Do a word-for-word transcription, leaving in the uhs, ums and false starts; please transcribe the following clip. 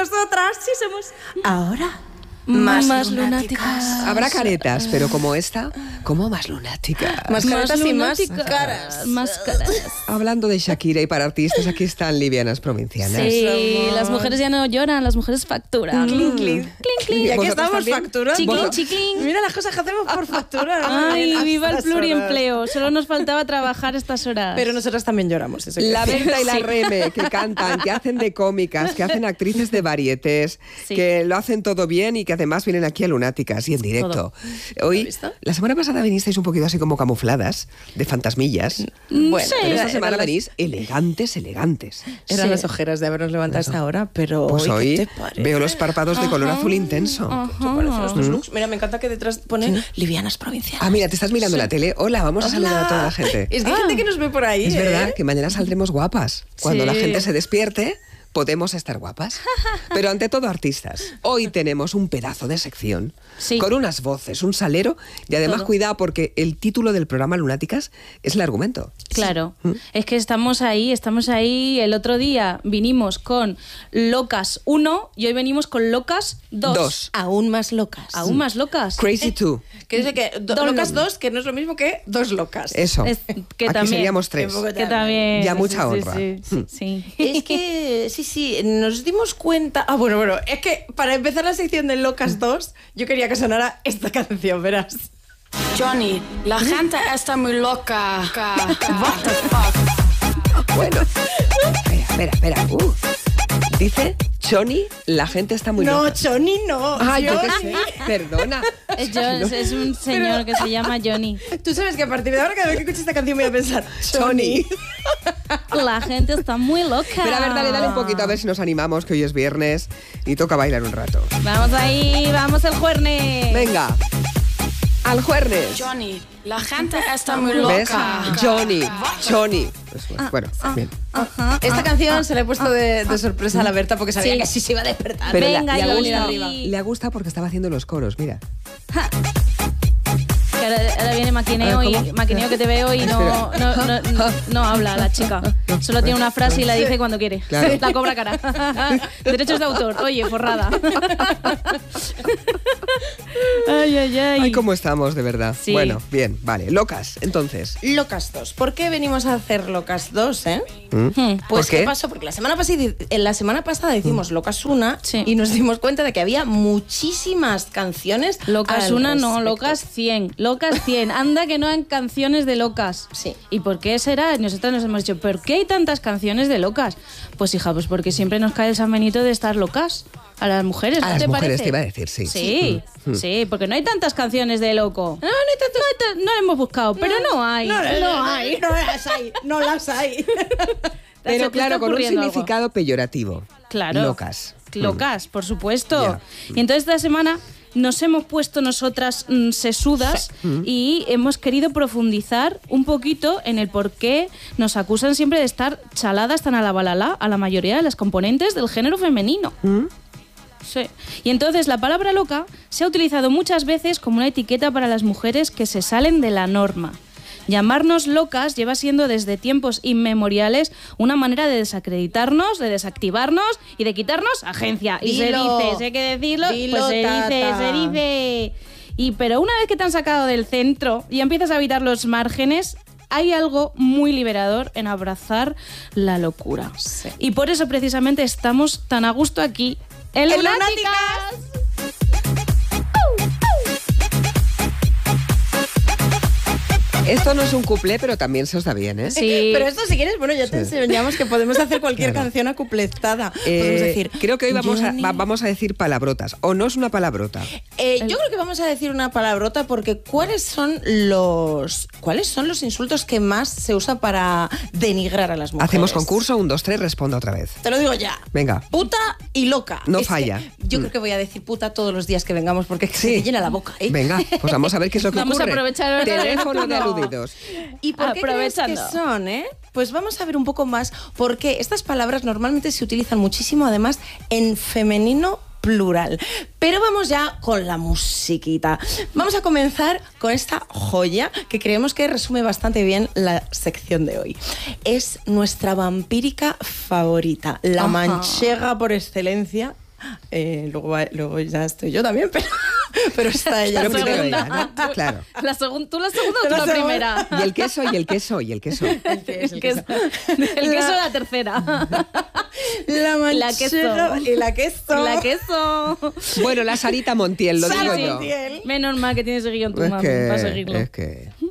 nosotras sí somos ahora más, más lunáticas. lunáticas. Habrá caretas, pero como esta, como más lunáticas. Más caretas y más lunáticas. caras. Más caras. Hablando de Shakira y para artistas, aquí están livianas provincianas. Sí, Somos- las mujeres ya no lloran, las mujeres facturan. Clink, clink. Clink, clink. Y aquí ¿Vosotras estamos también? facturando. Chiclín, chiclín. Mira las cosas que hacemos por facturar. Ay, Estas viva el horas. pluriempleo. Solo nos faltaba trabajar estas horas. Pero nosotras también lloramos. Eso La quiero decir. Berta y la Sí. Reme, que cantan, que hacen de cómicas, que hacen actrices de varietés, Sí. que lo hacen todo bien y que además vienen aquí a Lunáticas y en directo. Hoy, visto? la semana pasada vinisteis un poquito así como camufladas, de fantasmillas. Bueno, Sí. Pero esta era- semana eran las- venís elegantes, elegantes. Eran Sí. las ojeras de habernos levantado a esta hora, pero Pues hoy, hoy ¿qué te parece? veo los párpados de color azul intenso. ¿Qué te parecen los dos looks? Mira, me encanta que detrás pone livianas provinciales. Ah, mira, te estás mirando la tele. Hola, vamos a saludar a toda la gente. Es que hay gente que nos ve por ahí. Es ¿eh? verdad que mañana saldremos guapas. Cuando Sí. la gente se despierte, podemos estar guapas. Pero ante todo, artistas. Hoy tenemos un pedazo de sección Sí. con unas voces, un salero y además Todo. cuidado porque el título del programa Lunáticas es el argumento. Claro, es que estamos ahí, estamos ahí. El otro día vinimos con Locas uno y hoy venimos con Locas dos. Dos. Aún más locas. Aún más locas. Crazy two. Que dice que do- Dos locas locas. dos, que no es lo mismo que dos locas. Eso. Es- que Aquí también. seríamos tres. Que poco- Que también. Ya mucha sí, sí, honra. Sí, sí, sí. Es que, sí, sí, nos dimos cuenta... Ah, bueno, bueno, es que para empezar la sección de Locas dos, yo quería que sonara esta canción, verás. Johnny, la gente está muy loca. What the fuck? Bueno. Espera, espera, espera. Uh. Dice Johnny, la gente está muy No, loca. Johnny no. Ah, yo qué Johnny. sé. Perdona. Es, John- es un señor que se llama Johnny. Tú sabes que a partir de ahora, cada vez que escuche esta canción voy a pensar, Johnny. La gente está muy loca. Pero a ver, dale, dale un poquito a ver si nos animamos, que hoy es viernes y toca bailar un rato. Vamos ahí, vamos el juerne. Venga, al jueves. Johnny, la gente está muy ¿Ves? loca. Johnny, Johnny. Pues, bueno, bien. Ajá. Esta canción se la he puesto de, de sorpresa a la Berta porque sabía Sí. que así se iba a despertar. Pero le- Venga, le, Johnny. gusta, le gusta porque estaba haciendo los coros, mira. Que ahora, ahora viene maquineo A ver, y ¿cómo? maquineo que te veo y no, no, no, no, no habla la chica. Solo tiene una frase y la dice cuando quiere. Claro. La cobra cara. Derechos de autor. Oye, forrada. Ay, ay, ay. Ay, cómo estamos, de verdad. Sí. Bueno, bien, vale. Locas, entonces. Locas dos. ¿Por qué venimos a hacer Locas dos, eh? ¿Mm? Hmm. Pues ¿Por qué? qué pasó, porque la semana pasada, en la semana pasada hicimos Locas una Sí. y nos dimos cuenta de que había muchísimas canciones. Locas al una, no, respecto. locas cien. Locas cien. Anda que no hay canciones de locas. Sí. ¿Y por qué será? Nosotros nos hemos dicho, ¿por qué hay tantas canciones de locas? Pues hija, pues porque siempre nos cae el San Benito de estar locas. A las mujeres, ¿no A las te mujeres parece? te iba a decir, sí. Sí, Mm. sí, porque no hay tantas canciones de loco. No, no hay tantas. No, hay ta- no hemos buscado, pero no hay. No, no hay, no las hay, no las hay. Pero ¿Te claro, está con un ocurriendo algo? significado peyorativo. Claro. Locas. Locas, por supuesto. Ya. Y entonces esta semana nos hemos puesto nosotras mm, sesudas y hemos querido profundizar un poquito en el por qué nos acusan siempre de estar chaladas tan a la balala a la mayoría de las componentes del género femenino. ¿Mm? Sí. Y entonces la palabra loca se ha utilizado muchas veces como una etiqueta para las mujeres que se salen de la norma. Llamarnos locas lleva siendo desde tiempos inmemoriales una manera de desacreditarnos, de desactivarnos y de quitarnos agencia. Y se Dilo. dice, si hay que decirlo, Dilo, pues se dice, tata. se dice. Y pero una vez que te han sacado del centro y empiezas a habitar los márgenes, hay algo muy liberador en abrazar la locura. Sí. Y por eso precisamente estamos tan a gusto aquí en ¡En Lunáticas. Esto no es un cuplé, pero también se os da bien, ¿eh? Sí. Pero esto, si quieres, bueno, ya te enseñamos que podemos hacer cualquier Claro. canción acupletada. Eh, Podemos decir. creo que hoy vamos a, Johnny. va- vamos a decir palabrotas. ¿O no es una palabrota? Eh, yo creo que vamos a decir una palabrota porque ¿cuáles son los cuáles son los insultos que más se usa para denigrar a las mujeres? Hacemos concurso, un, dos, tres, responda otra vez. Te lo digo ya. Venga. Puta y loca. No Es que falla. yo Mm. creo que voy a decir puta todos los días que vengamos porque se Sí. me llena la boca. ¿eh? Venga, pues vamos a ver qué es lo que Vamos a ocurre. aprovechar ahora. Teléfono de No. aludidos. ¿Y por qué crees que Aprovechando. son, eh? Pues vamos a ver un poco más porque estas palabras normalmente se utilizan muchísimo además en femenino plural. Pero vamos ya con la musiquita. Vamos a comenzar con esta joya que creemos que resume bastante bien la sección de hoy. Es nuestra vampírica favorita, la Ajá. manchega por excelencia, Eh, luego, va- luego ya estoy yo también, pero, pero está ella. Pero La primero segunda. ella, ¿no? Claro. La segun- ¿Tú la segunda o tú La la segunda. primera? Y el queso, y el queso, y el queso. El que es el El queso, queso. el queso la tercera. La La manchega queso. y la queso. La queso. Bueno, la Sarita Montiel, lo Sara digo yo. Montiel. Menos mal que tienes el guión tu Es mami que, para seguirlo. es que